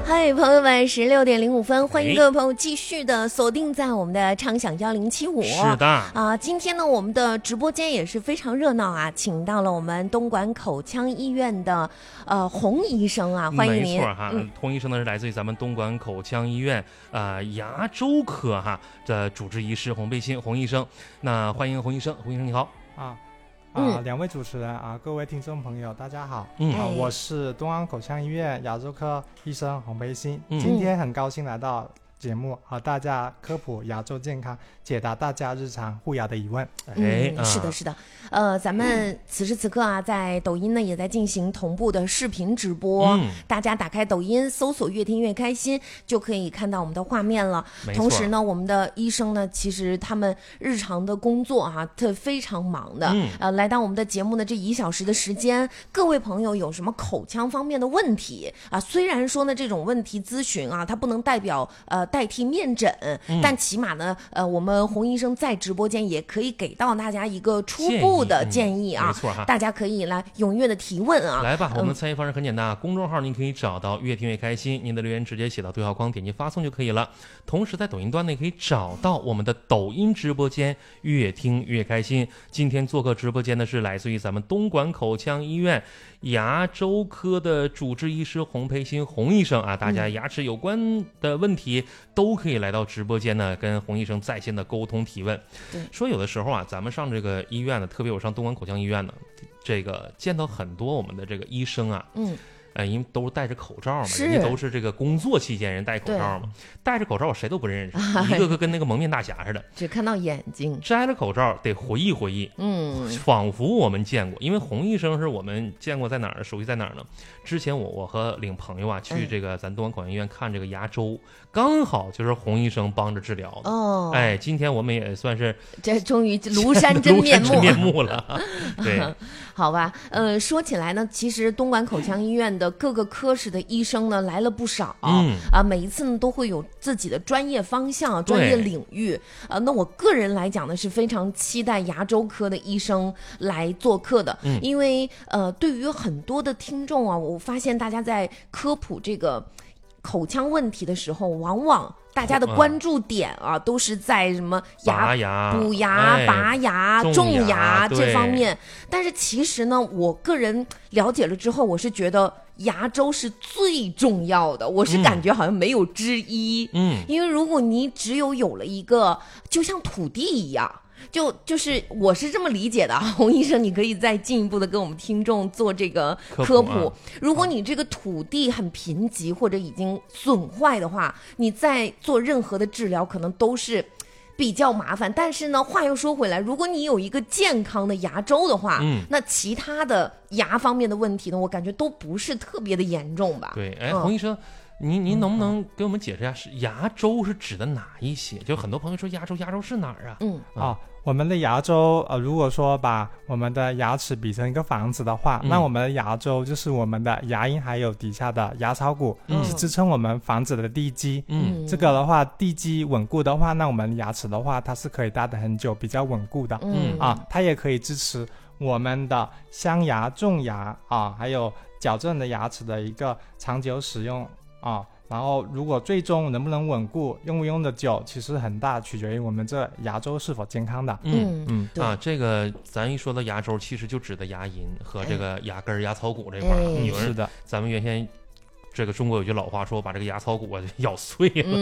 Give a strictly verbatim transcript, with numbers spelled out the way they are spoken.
嗨，朋友们，十六点零五分，欢迎各位朋友继续的锁定在我们的畅享幺零七五。 是的啊、 呃，今天呢，我们的直播间也是非常热闹啊，请到了我们东莞口腔医院的呃洪医生啊，欢迎您。 没错哈，嗯、洪医生呢是来自于咱们东莞口腔医院呃牙周科哈的主治医师洪贝鑫洪医生。那欢迎洪医生，洪医生你好啊。啊，两、嗯、位主持人啊，各位听众朋友，大家好。 嗯， 啊，我是东莞口腔医院牙周科医生洪贝鑫、嗯。今天很高兴来到节目和大家科普牙周健康，解答大家日常护牙的疑问。 嗯，嗯是的，是的。呃，咱们此时此刻啊，在抖音呢也在进行同步的视频直播，嗯、大家打开抖音搜索"越听越开心"，就可以看到我们的画面了。同时呢，我们的医生呢，其实他们日常的工作啊，特非常忙的。嗯、呃，来到我们的节目的这一小时的时间，各位朋友有什么口腔方面的问题啊？虽然说呢，这种问题咨询啊，它不能代表呃代替面诊，嗯、但起码呢，呃，我们洪医生在直播间也可以给到大家一个初步的建议啊，嗯、没错哈，大家可以来踊跃的提问啊。 来吧，我们参与方式很简单啊，嗯、公众号您可以找到"越听越开心"，您的留言直接写到对话框，点击发送就可以了。同时在抖音端呢，可以找到我们的抖音直播间"越听越开心"。今天做客直播间的是来自于咱们东莞口腔医院牙周科的主治医师洪培鑫洪医生啊，大家牙齿有关的问题都可以来到直播间呢，跟洪医生在线的沟通提问。 对， 说有的时候啊，咱们上这个医院呢，特别我上东莞口腔医院呢，这个见到很多我们的这个医生啊，嗯。呃，因为都是戴着口罩嘛，人家都是这个工作期间人戴口罩嘛，戴着口罩我谁都不认识，一个个跟那个蒙面大侠似的， 只看到眼睛。 摘了口罩得回忆回忆，嗯，仿佛我们见过，因为洪医生是我们见过在哪儿，熟悉在哪儿呢？之前我我和领朋友啊去这个咱东莞口腔医院看这个牙周，嗯、刚好就是洪医生帮着治疗的。哦，哎，今天我们也算是这终于庐山真面目面目了，对， 好吧，呃，说起来呢，其实东莞口腔医院的各个科室的医生呢来了不少，嗯啊，每一次呢都会有自己的专业方向、专业领域。呃，那我个人来讲呢是非常期待牙周科的医生来做客的，嗯、因为呃，对于很多的听众啊，我发现大家在科普这个口腔问题的时候，往往大家的关注点啊，嗯、都是在什么牙、 牙补牙、 哎、 拔牙、种牙, 牙这方面。但是其实呢，我个人了解了之后，我是觉得牙周是最重要的，我是感觉好像没有之一。嗯，因为如果你只有有了一个，就像土地一样。就就是我是这么理解的，洪医生，你可以再进一步的跟我们听众做这个科普。科普啊、如果你这个土地很贫瘠或者已经损坏的话，你在做任何的治疗可能都是比较麻烦。但是呢，话又说回来，如果你有一个健康的牙周的话，嗯，那其他的牙方面的问题呢，我感觉都不是特别的严重吧。 对，哎，洪医生。您您能不能给我们解释一下，是牙周是指的哪一些？就很多朋友说牙周，牙周是哪儿啊？ 嗯啊、哦，我们的牙周，呃，如果说把我们的牙齿比成一个房子的话，嗯、那我们的牙周就是我们的牙龈还有底下的牙槽骨，嗯、是支撑我们房子的地基。嗯，这个的话，地基稳固的话，那我们牙齿的话，它是可以待得很久，比较稳固的。嗯啊，它也可以支持我们的镶牙、种牙啊，还有矫正的牙齿的一个长久使用。啊，然后如果最终能不能稳固，用不用的久，其实很大取决于我们这牙周是否健康的。 嗯嗯啊，这个咱一说到牙周，其实就指的牙龈和这个牙根、牙槽骨这块儿。 哎、 有人是的， 咱们原先这个中国有句老话说，把这个牙槽骨啊咬碎了。嗯